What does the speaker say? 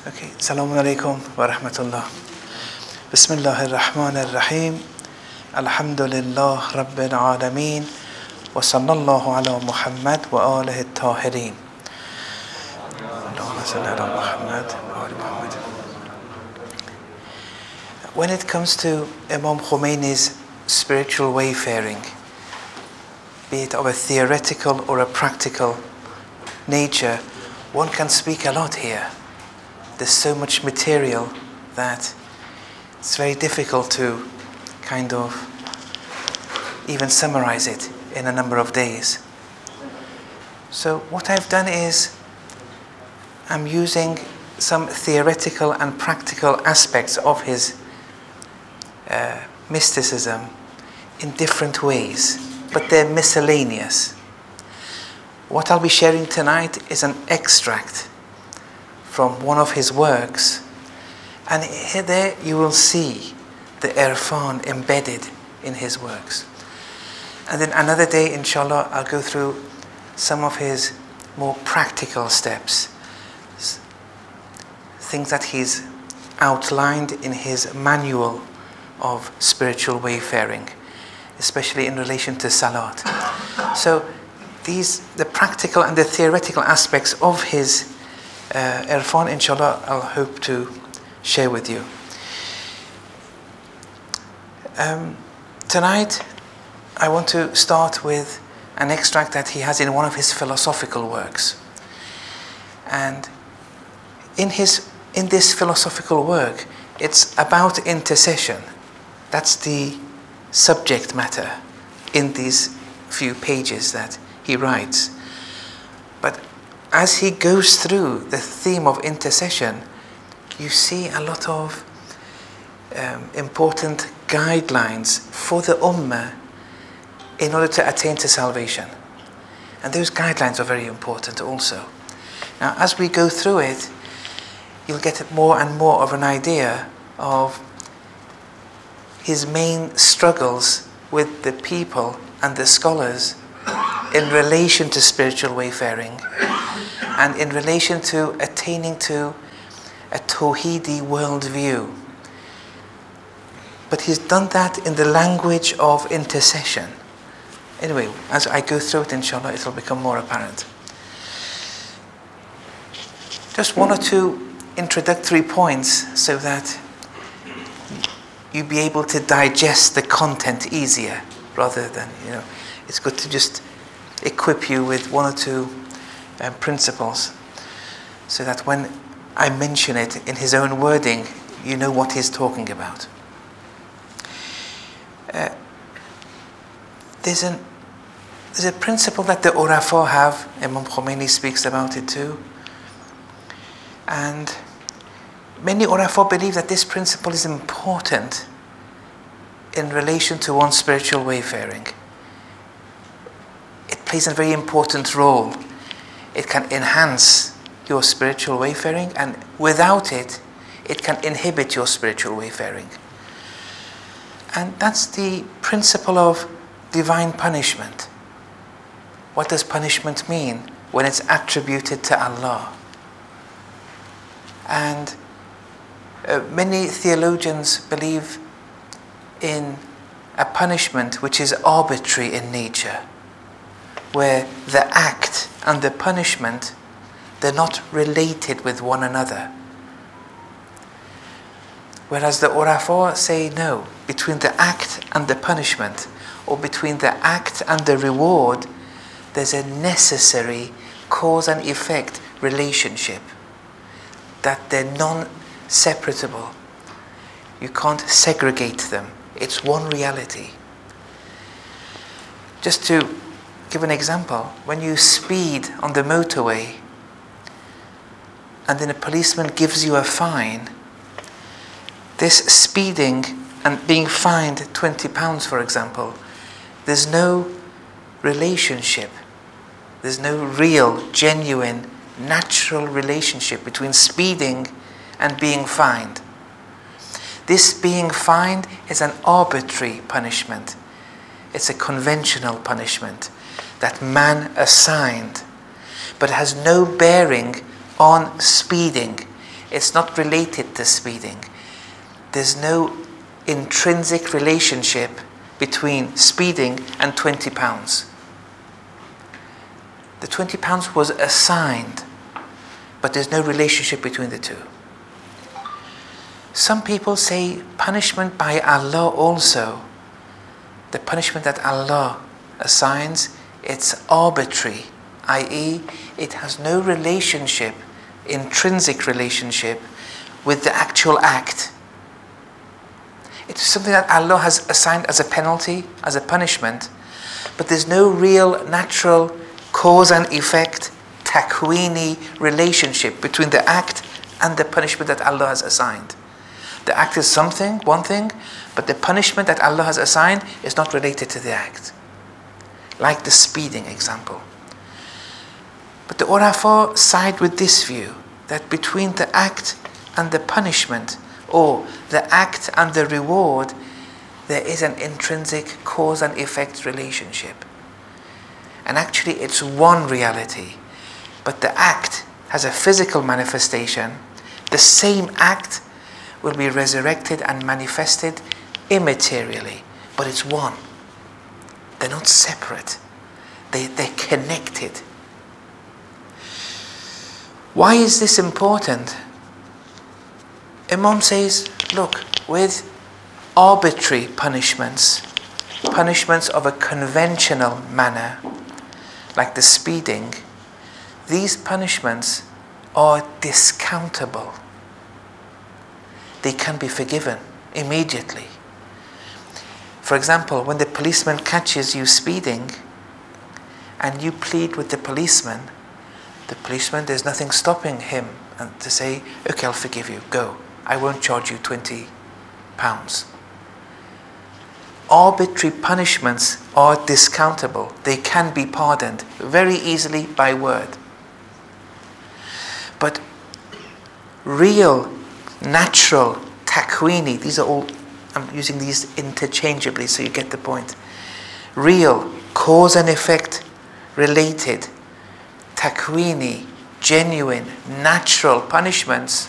Okay, Assalamu alaikum wa rahmatullah. Bismillahir Rahmanir Rahim. Alhamdulillah Rabbil Alameen. Wa sallallahu ala Muhammad wa alihi at-tahirin. Allahumma salli ala Muhammad wa ali Muhammad. When it comes to Imam Khomeini's spiritual wayfaring, be it of a theoretical or a practical nature, one can speak a lot here. There's so much material that it's very difficult to kind of even summarize it in a number of days. So what I've done is I'm using some theoretical and practical aspects of his mysticism in different ways, but they're miscellaneous. What I'll be sharing tonight is an extract from one of his works, and here there you will see the irfan embedded in his works. And then another day, inshallah, I'll go through some of his more practical steps, things that he's outlined in his manual of spiritual wayfaring, especially in relation to salat. So the practical and the theoretical aspects of his irfan, inshallah, I'll hope to share with you. Tonight, I want to start with an extract that he has in one of his philosophical works. And in this philosophical work, it's about intercession. That's the subject matter in these few pages that he writes. But as he goes through the theme of intercession, you see a lot of important guidelines for the ummah in order to attain to salvation. And those guidelines are very important also. Now, as we go through it, you'll get more and more of an idea of his main struggles with the people and the scholars in relation to spiritual wayfaring and in relation to attaining to a Tawheedi worldview. But he's done that in the language of intercession. Anyway, as I go through it, inshallah, it will become more apparent. Just one or two introductory points so that you'll be able to digest the content easier, rather than, it's good to just equip you with one or two principles so that when I mention it in his own wording, you know what he's talking about. There's a principle that the Urafa have. Imam Khomeini speaks about it too. And many Urafa believe that this principle is important in relation to one's spiritual wayfaring. It plays a very important role. It can enhance your spiritual wayfaring, and without it, it can inhibit your spiritual wayfaring. And that's the principle of divine punishment. What does punishment mean when it's attributed to Allah? And many theologians believe in a punishment which is arbitrary in nature, where the act and the punishment, they're not related with one another. Whereas the Urafa say no, between the act and the punishment, or between the act and the reward, there's a necessary cause and effect relationship, that they're non-separable. You can't segregate them. It's one reality. Just to give an example, when you speed on the motorway and then a policeman gives you a fine, this speeding and being fined £20, for example, there's no relationship. There's no real, genuine, natural relationship between speeding and being fined. This being fined is an arbitrary punishment. It's a conventional punishment that man assigned, but has no bearing on speeding, it's not related to speeding. There's no intrinsic relationship between speeding and £20. The £20 was assigned, but there's no relationship between the two. Some people say punishment by Allah also. The punishment that Allah assigns, it's arbitrary, i.e., it has no relationship, intrinsic relationship, with the actual act. It's something that Allah has assigned as a penalty, as a punishment, but there's no real natural cause and effect, takwini relationship between the act and the punishment that Allah has assigned. The act is something, one thing, but the punishment that Allah has assigned is not related to the act. Like the speeding example. But the Urafa side with this view, that between the act and the punishment, or the act and the reward, there is an intrinsic cause and effect relationship. And actually it's one reality, but the act has a physical manifestation. The same act will be resurrected and manifested immaterially, but it's one. They're not separate. They're connected. Why is this important? Imam says, look, with arbitrary punishments, punishments of a conventional manner, like the speeding, these punishments are discountable. They can be forgiven immediately. For example, when the policeman catches you speeding and you plead with the policeman, there's nothing stopping him and to say, okay, I'll forgive you, go. I won't charge you £20. Arbitrary punishments are discountable. They can be pardoned very easily by word. But real, natural, takwini, these are all, I'm using these interchangeably so you get the point. Real, cause and effect related, takwini, genuine, natural punishments